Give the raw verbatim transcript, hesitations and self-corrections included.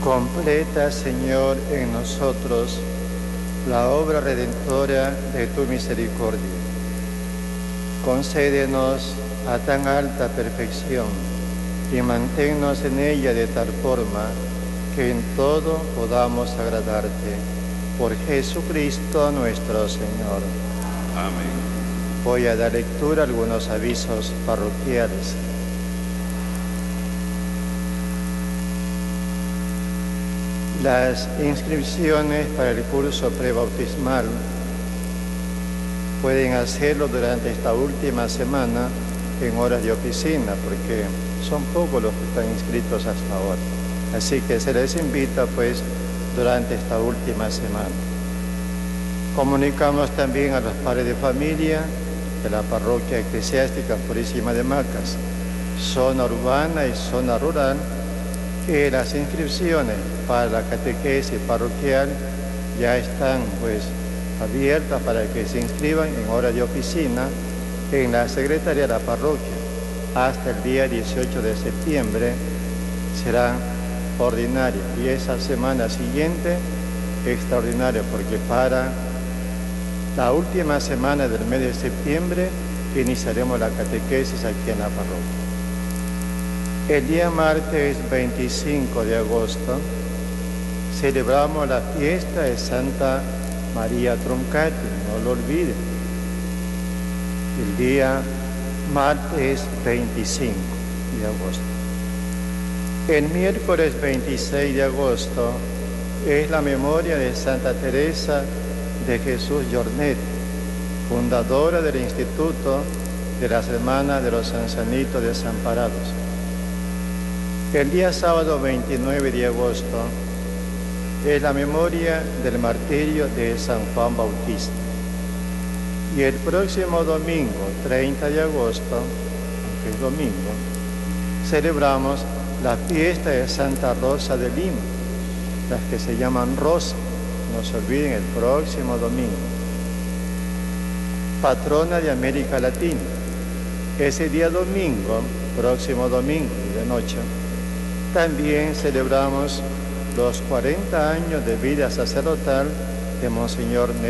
Completa, Señor, en nosotros la obra redentora de tu misericordia. Concédenos a tan alta perfección y manténnos en ella de tal forma que en todo podamos agradarte. Por Jesucristo nuestro Señor. Amén. Voy a dar lectura a algunos avisos parroquiales. Las inscripciones para el curso prebautismal pueden hacerlo durante esta última semana en horas de oficina, porque son pocos los que están inscritos hasta ahora. Así que se les invita, pues, durante esta última semana. Comunicamos también a los padres de familia de la parroquia eclesiástica Purísima de Macas, zona urbana y zona rural, que las inscripciones para la catequesis parroquial ya están, pues, abiertas para que se inscriban en hora de oficina en la secretaría de la parroquia. Hasta el día dieciocho de septiembre serán ordinarias y esa semana siguiente extraordinaria, porque para la última semana del mes de septiembre iniciaremos la catequesis aquí en la parroquia. El día martes veinticinco de agosto celebramos la fiesta de Santa María Troncati, no lo olviden. El día martes veinticinco de agosto. El miércoles veintiséis de agosto es la memoria de Santa Teresa de Jesús Jornet, fundadora del Instituto de las Hermanas de los Ancianitos Desamparados. El día sábado veintinueve de agosto es la memoria del martirio de San Juan Bautista. Y el próximo domingo, treinta de agosto, aunque es domingo, celebramos la fiesta de Santa Rosa de Lima, las que se llaman Rosa. No se olviden, el próximo domingo. Patrona de América Latina. Ese día domingo, próximo domingo de noche, también celebramos los cuarenta años de vida sacerdotal de Monseñor